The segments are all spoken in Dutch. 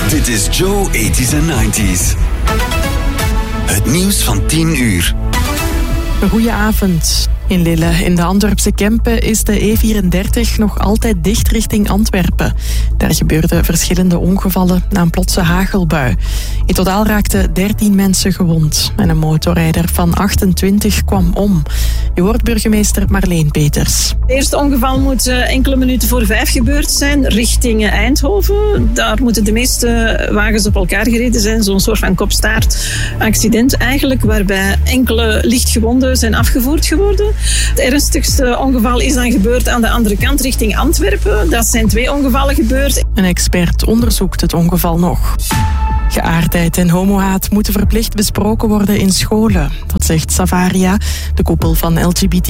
Dit is Joe 80s en 90s. Het nieuws van 10 uur. Goedenavond. In Lille, in de Antwerpse Kempen, is de E34 nog altijd dicht richting Antwerpen. Daar gebeurden verschillende ongevallen na een plotse hagelbui. In totaal raakten 13 mensen gewond en een motorrijder van 28 kwam om. Je hoort burgemeester Marleen Peters. Het eerste ongeval moet enkele minuten voor 5 gebeurd zijn, richting Eindhoven. Daar moeten de meeste wagens op elkaar gereden zijn, zo'n soort van kop-staart accident eigenlijk, waarbij enkele lichtgewonden zijn afgevoerd geworden. Het ernstigste ongeval is dan gebeurd aan de andere kant, richting Antwerpen. Dat zijn 2 ongevallen gebeurd. Een expert onderzoekt het ongeval nog. Geaardheid en homohaat moeten verplicht besproken worden in scholen. Dat zegt Savaria, de koepel van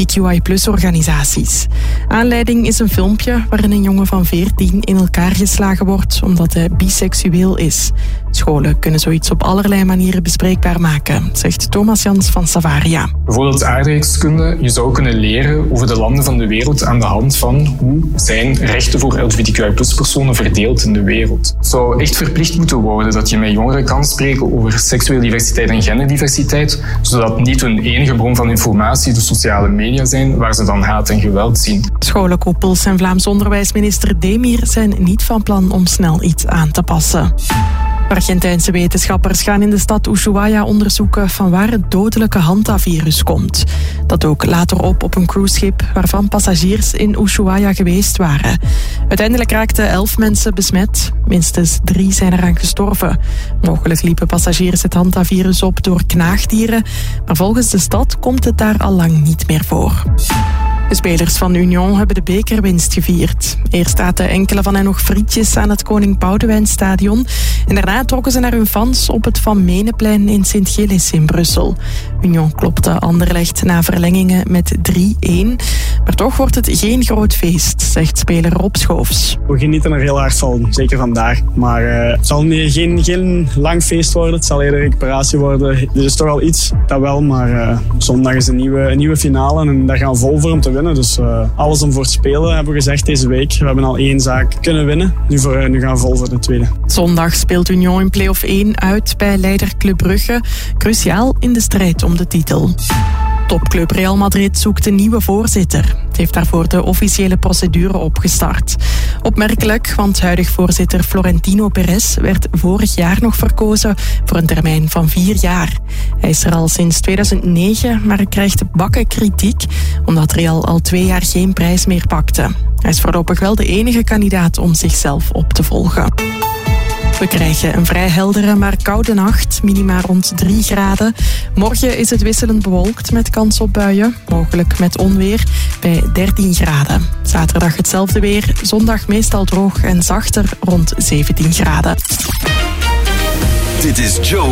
LGBTQI+-organisaties. Aanleiding is een filmpje waarin een jongen van 14 in elkaar geslagen wordt omdat hij biseksueel is. Scholen kunnen zoiets op allerlei manieren bespreekbaar maken, zegt Thomas Jans van Savaria. Bijvoorbeeld aardrijkskunde. Je zou kunnen leren over de landen van de wereld aan de hand van hoe zijn rechten voor LGBTQI+-personen verdeeld in de wereld. Het zou echt verplicht moeten worden dat je met jongeren kan spreken over seksuele diversiteit en genderdiversiteit, zodat niet hun enige bron van informatie de sociale media zijn waar ze dan haat en geweld zien. Scholenkoepels en Vlaams onderwijsminister Demir zijn niet van plan om snel iets aan te passen. Argentijnse wetenschappers gaan in de stad Ushuaia onderzoeken van waar het dodelijke Hanta-virus komt. Dat dook later op een cruiseschip waarvan passagiers in Ushuaia geweest waren. Uiteindelijk raakten 11 mensen besmet. Minstens 3 zijn eraan gestorven. Mogelijk liepen passagiers het Hanta-virus op door knaagdieren, maar volgens de stad komt het daar al lang niet meer voor. De spelers van Union hebben de bekerwinst gevierd. Eerst aten enkele van hen nog frietjes aan het Koning Boudewijnstadion en daarna trokken ze naar hun fans op het Van Meneplein in Sint-Gillis in Brussel. Union klopte Anderlecht na verlengingen met 3-1. Maar toch wordt het geen groot feest, zegt speler Rob Schoofs. We genieten er heel hard van, zeker vandaag. Maar het zal geen lang feest worden, het zal eerder recuperatie worden. Dit is toch al iets, dat wel, maar zondag is een nieuwe finale en daar gaan we vol voor om te winnen. Dus alles om voor te spelen, hebben we gezegd deze week. We hebben al 1 zaak kunnen winnen, nu gaan we vol voor de tweede. Zondag speelt Union in play-off 1 uit bij leider Club Brugge. Cruciaal in de strijd om de titel. Topclub Real Madrid zoekt een nieuwe voorzitter. Het heeft daarvoor de officiële procedure opgestart. Opmerkelijk, want huidig voorzitter Florentino Perez werd vorig jaar nog verkozen voor een termijn van 4 jaar. Hij is er al sinds 2009, maar krijgt bakken kritiek omdat Real al 2 jaar geen prijs meer pakte. Hij is voorlopig wel de enige kandidaat om zichzelf op te volgen. We krijgen een vrij heldere, maar koude nacht, minima rond 3 graden. Morgen is het wisselend bewolkt met kans op buien, mogelijk met onweer, bij 13 graden. Zaterdag hetzelfde weer, zondag meestal droog en zachter rond 17 graden. Dit is Joe